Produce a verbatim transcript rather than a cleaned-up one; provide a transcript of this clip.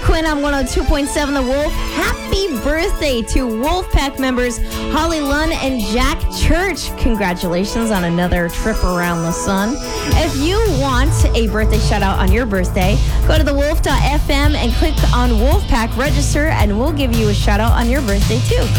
Quinn on one oh two point seven The Wolf. Happy birthday to Wolfpack members Holly Lunn and Jack Church. Congratulations on another trip around the sun. If you want a birthday shout out on your birthday, go to the wolf dot f m and click on Wolfpack register, and we'll give you a shout out on your birthday too.